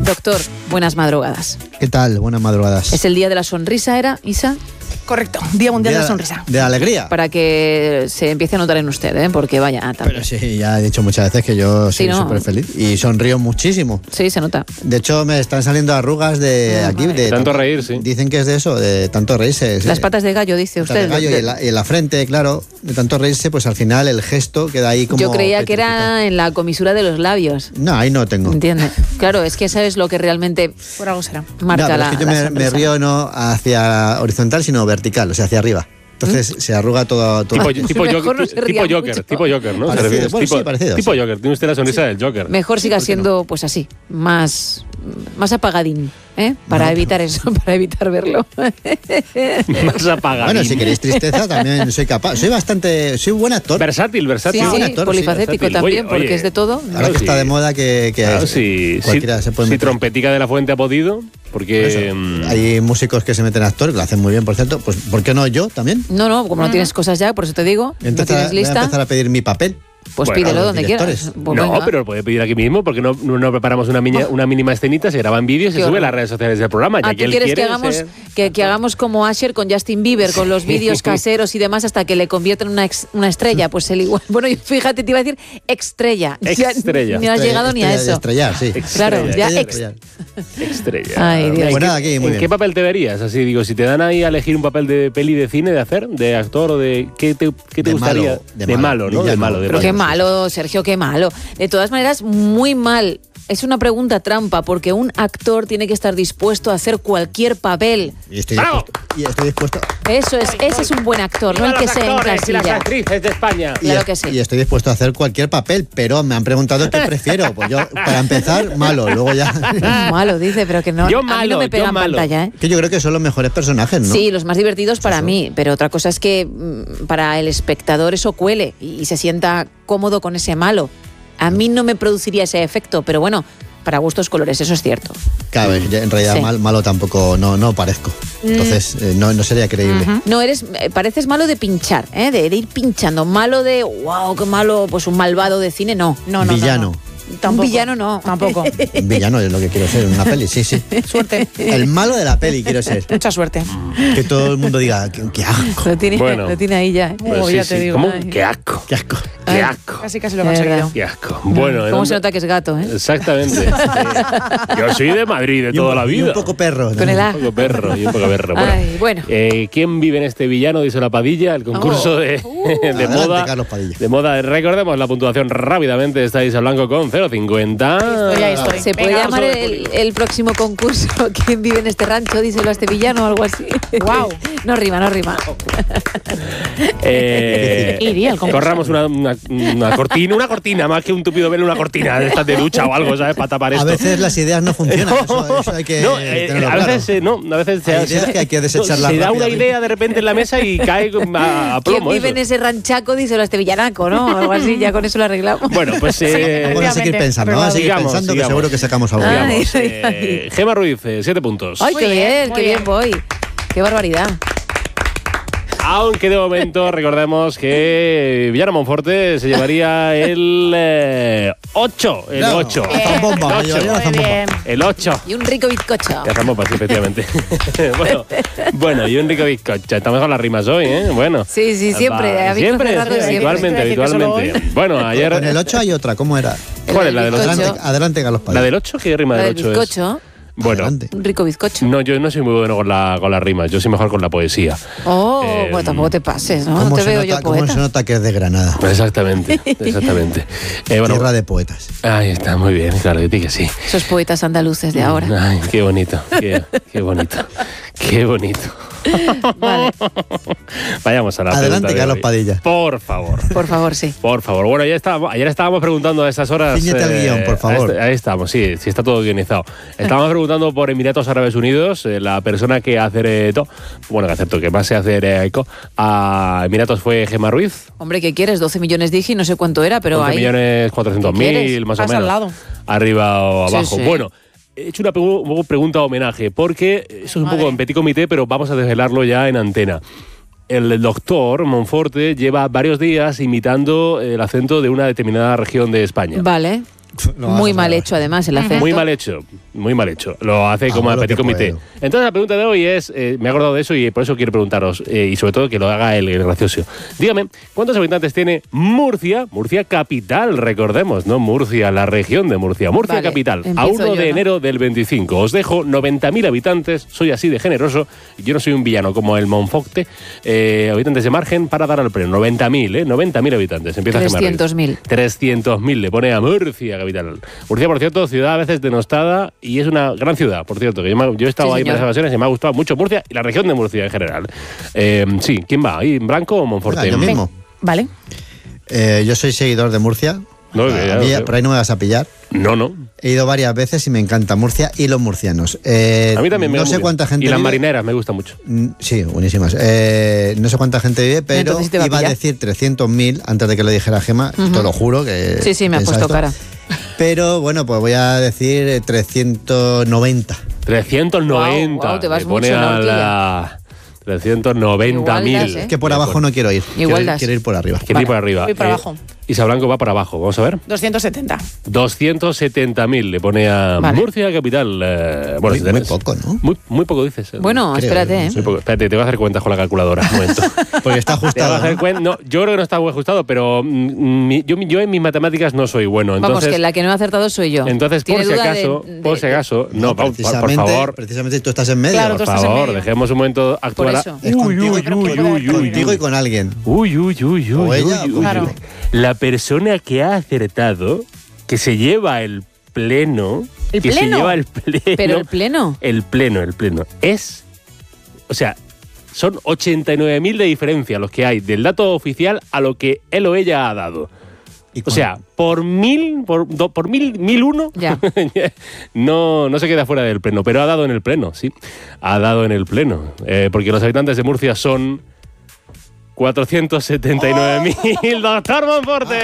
Doctor, buenas madrugadas. ¿Qué tal? Buenas madrugadas. ¿Es el día de la sonrisa, era, Isa? Correcto, Día Mundial de la Sonrisa. De la alegría. Para que se empiece a notar en usted, ¿eh? Porque vaya, también. Pero sí, ya he dicho muchas veces que yo soy súper feliz y sonrío muchísimo. Sí, se nota. De hecho, me están saliendo arrugas de aquí. De tanto reír, sí. Dicen que es de eso, de tanto reírse. Las patas de gallo, dice usted. De gallo y en la frente, claro. De tanto reírse, pues al final el gesto queda ahí como... Yo creía que era en la comisura de los labios. No, ahí no tengo. ¿Entiendes? Claro, es que sabes lo que realmente... Por algo será. Marca no, la, es que yo me río no hacia horizontal, sino vertical, o sea, hacia arriba. Entonces se arruga todo. Tipo Joker, ¿no? Parecido, bueno, sí, parecido. Tipo Joker, tiene usted la sonrisa del Joker. Mejor siga siendo, pues así, más apagadín, ¿eh? Para evitar eso, para evitar verlo. Más apagadín. Bueno, si queréis tristeza, también soy capaz. Soy buen actor. Versátil. Sí, buen actor, polifacético también, porque es de todo. Ahora que está de moda que claro, cualquiera se puede meter. Si Trompetica de la Fuente ha podido, porque... hay músicos que se meten a actor, que lo hacen muy bien, por cierto. Pues ¿por qué no yo también? No, como no tienes cosas ya, por eso te digo, no tienes lista. Voy a empezar a pedir mi papel. Pues bueno, pídelo donde quieras. Pues no, venga. pero lo puede pedir aquí mismo, porque no preparamos una mínima escenita, se graban vídeos y se sube a las redes sociales del programa. ¿Tú quieres que hagamos como Asher con Justin Bieber, con los vídeos caseros y demás, hasta que le conviertan en una estrella? Pues él igual. Bueno, fíjate, te iba a decir estrella. Ni has llegado ni a eso. Estrellar, sí. Claro, ya estrella. Ay, Dios. Pues nada, aquí, muy ¿En bien. qué papel te verías? Así digo, si te dan ahí a elegir un papel de peli de cine, de hacer, de actor o de... ¿Qué te gustaría? De malo, ¿no? De malo. Pero qué malo, Sergio, qué malo. De todas maneras, muy mal. Es una pregunta trampa, porque un actor tiene que estar dispuesto a hacer cualquier papel. Y estoy dispuesto. Eso es, ese es un buen actor, no el que se encasilla. Y las actrices de España. Claro que sí. Y estoy dispuesto a hacer cualquier papel, pero me han preguntado qué prefiero. Pues yo, para empezar, malo, luego ya... Malo, dice, pero que no. Yo a mí no malo, me pega yo en malo. pantalla, ¿eh? Que yo creo que son los mejores personajes, ¿no? Sí, los más divertidos para mí, pero otra cosa es que para el espectador eso cuele y se sienta cómodo con ese malo. A mí no me produciría ese efecto, pero bueno, para gustos colores, eso es cierto. Claro, en realidad Sí. malo tampoco no parezco. Entonces no sería creíble. No, pareces malo de pinchar, ¿eh? De ir pinchando. Malo de, wow, qué malo, pues un malvado de cine, no. Villano. Un villano no. Tampoco. Un villano es lo que quiero ser en una peli, sí. Suerte. El malo de la peli quiero ser. Mucha suerte. Que todo el mundo diga, qué asco. Lo tiene ahí ya, ¿eh? Pues ya te digo. ¿Cómo? Ay. Qué asco. Qué asco. Qué asco. Casi lo he De conseguido. verdad. Qué asco. Bueno, ¿Cómo se nota que es gato, eh? Exactamente. Yo soy de Madrid de toda la vida. Y un poco perro. Con el A. Un poco perro y un poco perro. Ay, bueno. ¿Quién vive en este villano? Dice la Padilla, el concurso de Adelante, moda. Carlos Padilla. De moda. Recordemos la puntuación rápidamente. Estáis a blanco con 0,50. Ahí estoy. ¿Se puede Venga, llamar el próximo concurso ¿Quién vive en este rancho? Díselo a este villano o algo así. Guau. No rima. Iría el concurso. Corramos una cortina, más que un tupido velo, una cortina de estas de ducha o algo, ¿sabes? Para tapar esto. A veces las ideas no funcionan. Eso hay que tenerlo a veces claro. a veces Hay ideas que hay que desecharlas se da una rápidamente. idea de repente en la mesa y cae a ¿Quién plomo. vive en ese ranchaco? Díselo a este villanaco, ¿no? O algo así, ya con eso lo arreglamos. Bueno, pues Vamos a seguir pensando, Pero vamos a seguir sigamos, pensando que sigamos. seguro que sacamos algo. Ay. Sigamos. Gemma Ruiz, 7 puntos. ¡Ay, qué Muy bien, bien! muy ¡Qué bien bien. voy! ¡Qué barbaridad! Aunque de momento recordemos que Villano Monforte se llevaría el 8. El No, 8. la zambomba, me llevaría la Muy zambomba. bien. El 8. Y un rico bizcocho. Ya zambomba, sí, efectivamente. bueno, y un rico bizcocho. Estamos con las rimas hoy, ¿eh? Bueno. Sí, siempre. Va, ¿Ha visto siempre, Gerardo? Siempre. habitualmente, Decir que solo habitualmente. Bueno, ayer... Con el 8 hay otra, ¿cómo era? ¿Cuál es la del 8? bizcocho. Adelante, Carlos Padilla. ¿La del 8? ¿Qué rima La del del 8 es? bizcocho. Bueno, Adelante. Un rico bizcocho. no, yo no soy muy bueno con las rimas. Yo soy mejor con la poesía. Oh, Eh, bueno, tampoco te pases, ¿no? No ¿Cómo te se veo nota- yo cómo se poeta. nota que es de Granada? Exactamente. Bueno, Tierra de poetas. ahí está, muy bien, claro que sí que sí. Esos poetas andaluces de ahora. Ay, qué bonito, qué bonito, qué bonito. Vale, Vayamos a la Adelante, pregunta de Carlos hoy. Padilla. Por favor. por favor, sí. Por favor. Bueno, ayer estábamos preguntando a estas horas. Cíñete al guión, por favor. Ahí estamos, sí está todo guionizado. Estábamos preguntando por Emiratos Árabes Unidos, la persona que acertó, que más se eco a Emiratos fue Gemma Ruiz. Hombre, ¿qué quieres? 12 millones dije y no sé cuánto era, pero ahí... 11.400.000, ¿Qué más o Vas menos. al lado. Arriba o Sí, abajo. sí. Bueno, he hecho una pregunta homenaje, porque eso es un poco en petit comité, pero vamos a desvelarlo ya en antena. El doctor Monforte lleva varios días imitando el acento de una determinada región de España. Vale. No Muy hagas mal nada. hecho, además, el acento. Muy mal hecho, muy mal hecho. Lo hace como el lo petit que comité. puedo. Entonces la pregunta de hoy es, me he acordado de eso y por eso quiero preguntaros, y sobre todo que lo haga el gracioso. Dígame, ¿cuántos habitantes tiene Murcia? Murcia capital, recordemos, no Murcia, la región de Murcia. Murcia Vale, capital, a empiezo 1 yo, de ¿no? enero del 25. Os dejo 90.000 habitantes, soy así de generoso, yo no soy un villano como el Monfocte, habitantes de margen para dar al pleno. 90.000, ¿eh? 90.000 habitantes. Empieza 300.000. 300.000 le pone a Murcia capital. Murcia, por cierto, ciudad a veces denostada y es una gran ciudad, por cierto, que yo he estado Sí, ahí en señor. varias ocasiones y me ha gustado mucho Murcia y la región de Murcia en general. Sí, ¿quién va? ¿Ahí, Blanco o Monforte? Venga, yo mismo. Vale. Yo soy seguidor de Murcia. No, A ya mí, lo sé. por ahí no me vas a pillar. No. He ido varias veces y me encanta Murcia y los murcianos. A mí también me No va muy sé bien. cuánta gente Y las vive. marineras me gusta mucho. Sí, buenísimas. No sé cuánta gente vive, pero Entonces te va a iba a pillar. decir 300.000 antes de que lo dijera Gema. Te lo juro que. Sí, sí, me ha piensa puesto cara. Pero bueno, pues voy a decir 390. 390. Guau, te vas le pone mucho en la a horquilla. la 390.000. Igual das, ¿eh? Es que por abajo no quiero ir. Igual das. Quiero ir por arriba. Quiero ir por arriba. Voy por abajo. Isa Blanco va para abajo. Vamos a ver. 270. 270.000 le pone a Vale. Murcia capital. Bueno, Muy poco, ¿no? Muy poco dices. Bueno, Creo, espérate, no ¿eh? sé. Muy poco. Espérate, te voy a hacer cuentas con la calculadora. Un momento. Porque está Te voy a ajustado. hacer ¿no? cuenta. No, yo creo que no está muy ajustado, pero yo en mis matemáticas no soy bueno. Vamos, Entonces, que la que no ha acertado soy yo. entonces ¿Tiene por si duda acaso, de- por si acaso, no, por precisamente, favor. Precisamente tú estás en medio. Claro, Por tú estás en favor, medio. dejemos un momento actuar. Por eso. Es contigo, contigo y con alguien. Uy. O ella, uy. Claro. La persona que ha acertado, que se lleva el pleno. ¿El que se pleno? lleva el pleno. Pero el pleno. El pleno. Es. O sea, son 89.000 de diferencia los que hay del dato oficial a lo que él o ella ha dado. Y O sea, por 1001, Ya. no se queda fuera del pleno, pero ha dado en el pleno, sí. Ha dado en el pleno. Porque los habitantes de Murcia son 479.000. ¡Doctor Monforte!